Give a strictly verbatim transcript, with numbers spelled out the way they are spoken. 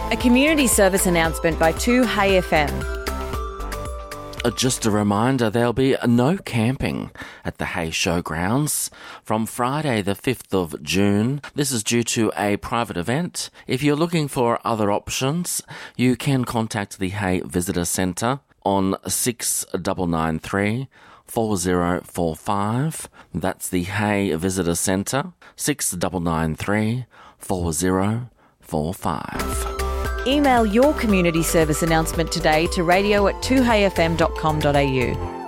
A community service announcement by two Hey F M. Uh, Just a reminder, there'll be no camping at the Hay Showgrounds from Friday the fifth of June. This is due to a private event. If you're looking for other options, you can contact the Hay Visitor Centre on six nine nine three, four zero four five. That's the Hay Visitor Centre, six nine nine three, four zero four five. Email your community service announcement today to radio at two hey f m dot com dot a u.